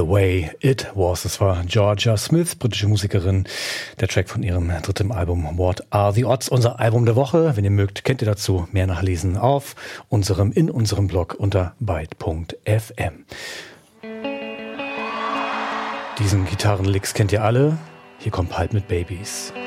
The Way It Was. Das war Georgia Smith, britische Musikerin. Der Track von ihrem dritten Album What Are the Odds? Unser Album der Woche. Wenn ihr mögt, könnt ihr dazu mehr nachlesen in unserem Blog unter byte.fm. Diesen Gitarrenlicks kennt ihr alle. Hier kommt Halt mit Babies.